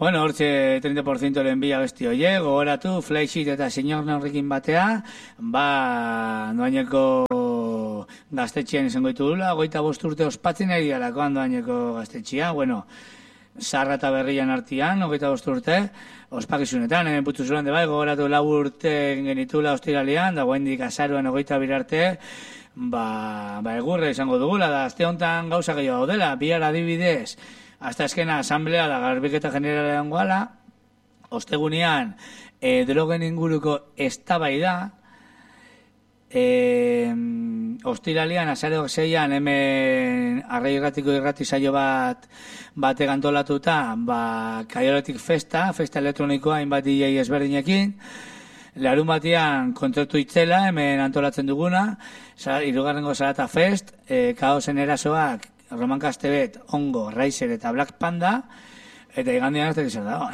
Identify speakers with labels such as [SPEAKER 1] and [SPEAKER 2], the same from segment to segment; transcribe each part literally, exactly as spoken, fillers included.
[SPEAKER 1] Bueno, hortxe treinta por ciento lehen bila besti oie, gogoratu, Flexit eta Señor Norrekin batea, ba, doaineko gaztetxean izango ditu dula, goita bost urte ospatzen ari garakoan doaineko gaztetxea, bueno, Zarra eta Berrian artian, hogeita bost urte, ospakizunetan, hemen putzu zulan de bai, gogoratu lau urte genitula ostiralean, da guaindik azaruan hogeita birarte, ba, ba egurre izango dugula, da azte honetan gauza gehiago dela, bihar adibidez, hasta azkena asamblea da garbiketa generalean goala, ostegunean e, drogen inguruko eztabaida, e, ostiralean azareok zeian hemen arrai irratiko irrati saio bat bate gantolatuta, ba, kaioletik festa, festa elektronikoa hainbat D J ezberdinekin, larun batean kontzertu itzela, hemen antolatzen duguna, hirugarrengo Zarata Fest, e, kaosen erasoak, Roman Castebet, Ongo, Raiser eta Black Panda, eta igandian ez tekizen da.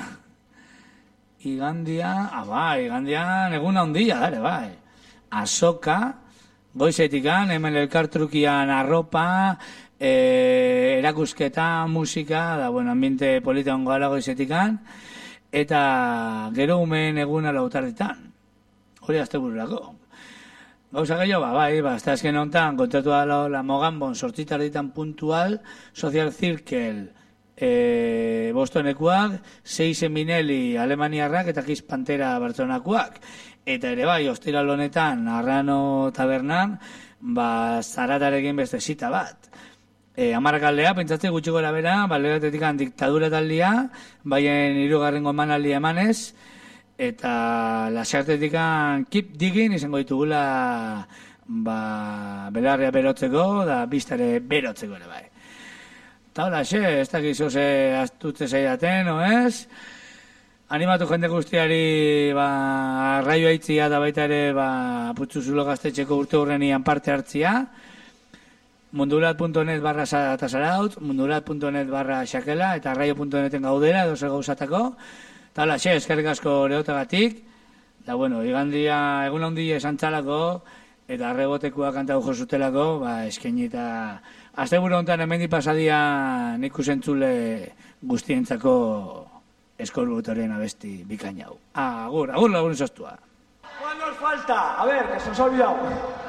[SPEAKER 1] Igandian, ah, bai, igandian eguna handia, dare, bai. Azoka, goizetikan, hemen elkartrukian arropa, e, erakusketa, musika, da, bueno, ambiente polita ongo ala goizetikan, eta gero umen eguna lautarditan. Hori azte bururako. Gauza gehiago, ba, bai, ba, azte azken honetan, kontratu da la, la Mogambon, sortzitarditan puntual, Social Circle, e, Bostonekuak, Seisen Minelli, Alemaniarrak, eta Kiss Pantera Bartzonakuak. Eta ere bai, ostiral honetan, Arrano Tabernan, ba, Zaratarekin beste zita bat. E, Amarrakaldea, pentsatze gutxi gora bera, balerotetikan diktadura taldia, baien hirugarrengo emanaldia emanez, eta lasartetikan keep digging izango ditugula ba, belarria berotzeko, da biztare berotzeko ere bai. Eta hola, xe, ez dakizu ze astutze zaidaten, no ez? Animatu jende guztiari ba, arraio aitzia da baita ere ba, putzu zulo gaztetxeko urte hurrenian parte hartzia. mundulat punto net barra tasaraut, mundulat punto net barra xakela, eta arraio punto neten gaudera, edo zer gauzatako. Eta hola, xe, eskerrik asko leotagatik. Da, bueno, igandia, egun handia esan txalako, eta arrebotekoa kantau josutelako, ba, eskaini eta azte buru honetan hemen dipasadia nik usentzule guztientzako eskorbutoren abesti bikaina hau. Agur, agur lagun sostua.
[SPEAKER 2] ¿Cuál nos falta? A ver, que se nos ha olvidado.